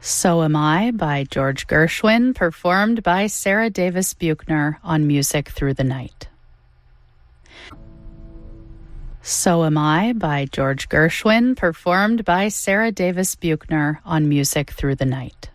So Am I by George Gershwin, performed by Sarah Davis Buchner on Music Through the Night. So Am I by George Gershwin, performed by Sarah Davis Buchner on Music Through the Night.